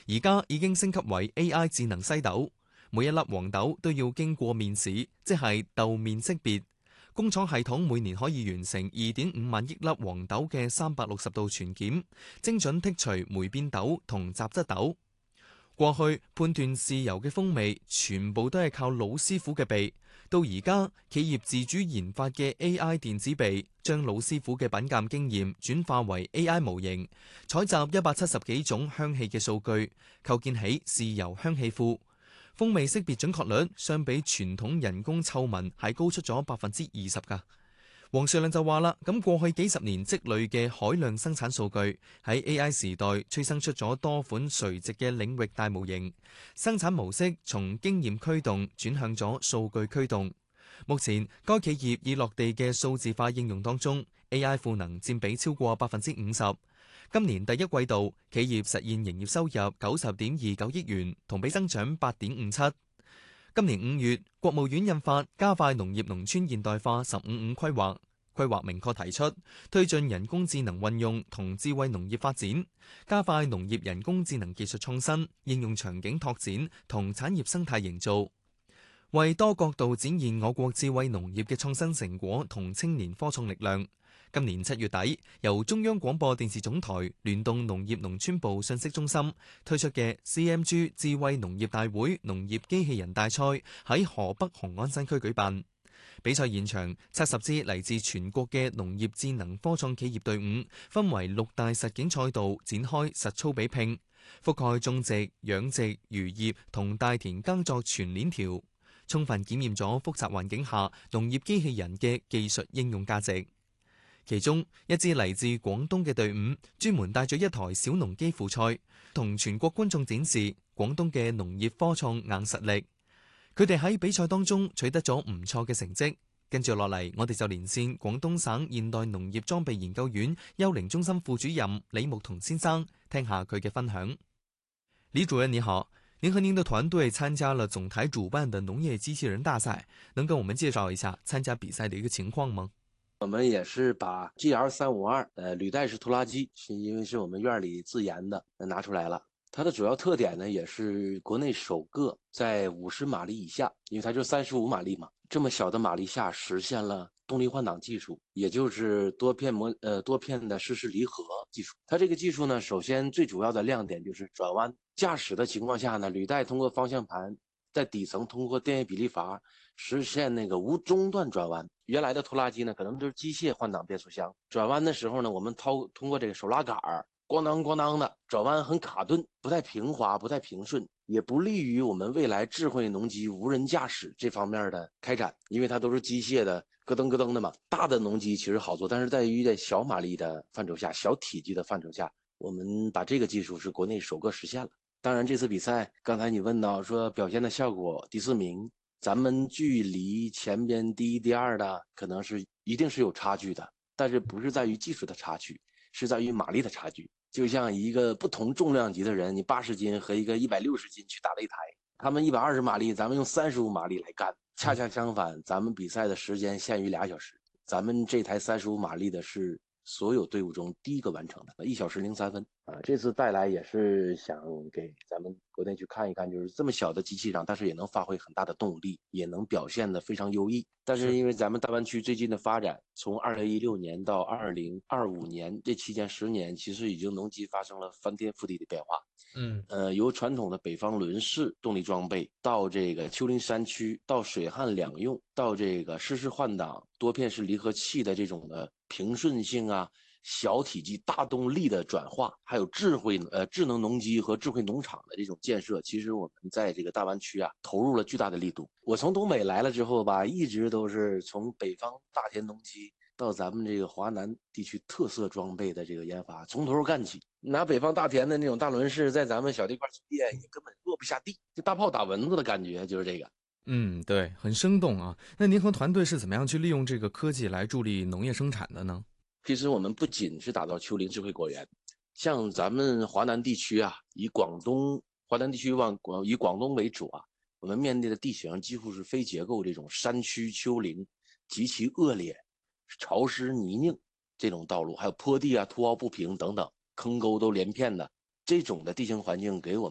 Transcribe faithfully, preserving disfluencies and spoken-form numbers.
而家已經升級為 A I 智能西豆，每一粒黃豆都要經過面試，即係豆面識別。工廠系統每年可以完成二點五萬億粒黃豆嘅三百六十度全檢，精準剔除霉變豆同雜質豆。過去判斷豉油嘅風味全部都係靠老師傅嘅鼻，到而家企業自主研發嘅 A I 電子鼻，將老師傅嘅品鑑經驗轉化為 A I 模型，採集一百七十幾種香氣嘅數據，構建起豉油香氣庫。風味識別準確率相比傳統人工嗅聞係高出咗百分之二十㗎。黃瑞亮就話啦，咁過去幾十年積累嘅海量生產數據，喺 A I 時代催生出咗多款垂直嘅領域大模型，生產模式從經驗驅動轉向咗數據驅動。目前該企業已落地嘅數字化應用當中，A I 賦能佔比超過百分之五十。今年第一季度，企業實現營業收入九十點二九億元，同比增長八點五七。今年五月，國務院印發加快農業農村現代化十五五規劃，規劃明確提出推進人工智能運用同智慧農業發展，加快農業人工智能技術創新、應用場景拓展同產業生態營造，為多角度展現我國智慧農業嘅創新成果同青年科創力量。今年七月底，由中央廣播電視總台聯動農業農村部信息中心推出嘅 C M G 智慧農業大會農業機器人大賽喺河北雄安新區舉辦。比賽現場，七十支嚟自全國嘅農業智能科創企業隊伍，分為六大實景賽道展開實操比拼，覆蓋種植、養殖、漁業同大田耕作全鏈條，充分檢驗咗複雜環境下農業機器人嘅技術應用價值。其中一支嚟自廣東嘅隊伍，專門帶咗一台小農機輔賽，同全國觀眾展示廣東嘅農業科創硬實力。佢哋喺比賽當中取得咗唔錯嘅成績。跟住落嚟，我哋就連線廣東省現代農業裝備研究院幽靈中心副主任李牧同先生，聽下佢嘅分享。李主任你好，您和您的團隊參加了總台主辦的農業機器人大賽，能跟我們介紹一下參加比賽的一個情況嗎？ 我們也是把 G L 三五二 呃履帶式拖拉機，是因為是我們院裏自研的，拿出來了。它的主要特點呢，也是國內首個在五十馬力以下，因為它就三十五馬力嘛，這麼小的馬力下實現了動力換擋技術，也就是多片模呃多片的濕式離合技術。它這個技術呢，首先最主要的亮點就是轉彎駕駛的情況下呢，履帶通過方向盤在底層通過電位比例閥實現那個無中斷轉彎。原來的拖拉機呢，可能都是機械換擋變速箱，轉彎的時候呢，我們掏通過這個手拉桿兒，咣當咣當的轉彎很卡頓，不太平滑，不太平順，也不利於我們未來智慧農機無人駕駛這方面的開展，因為它都是機械的，咯噔咯噔的嘛。大的農機其實好做，但是在於在小馬力的範疇下，小體積的範疇下，我們把這個技術是國內首個實現了。當然這次比賽，剛才你問到說表現的效果，第四名，咱們距離前邊第一、第二的可能是一定是有差距的，但是不是在於技術的差距，是在於馬力的差距。就像一個不同重量級的人，你八十斤和一個一百六十斤去打擂台，他們一百二十馬力，咱們用三十五馬力來幹，恰恰相反，咱們比賽的時間限於俩小時，咱們這台三十五馬力的是所有隊伍中第一個完成的，一小時零三分啊！這次帶來也是想給咱們國內去看一看，就是這麼小的機器上，但是也能發揮很大的動力，也能表現得非常優異。但是因為咱們大灣區最近的發展，從二零一六年到二零二五年這期間十年，其實已經農機發生了翻天覆地的變化。嗯，呃，由傳統的北方輪式動力裝備，到這個丘陵山區，到水旱兩用，到這個濕式換擋、多片式離合器的這種的平順性啊，小體積大動力的轉化，還有智慧呃智能農機和智慧農場的這種建設，其實我們在這個大灣區啊投入了巨大的力度。我從東北來了之後吧，一直都是從北方大田農機到咱們這個華南地區特色裝備的這個研發，從頭幹起。拿北方大田的那種大輪式在咱們小地塊充電也根本落不下地，就大炮打蚊子的感覺就是這個。 嗯，對，很生動啊。那您和團隊是怎麼樣去利用這個科技來助力農業生產的呢？ 其實我們不僅是打造丘陵智慧果園，像咱們華南地區啊，以廣東華南地區往廣以廣東為主啊，我們面對的地形幾乎是非結構這種山區丘陵極其惡劣、潮濕泥濘這種道路，還有坡地啊、凸凹不平等等，坑溝都連片的這種的地形環境，給我們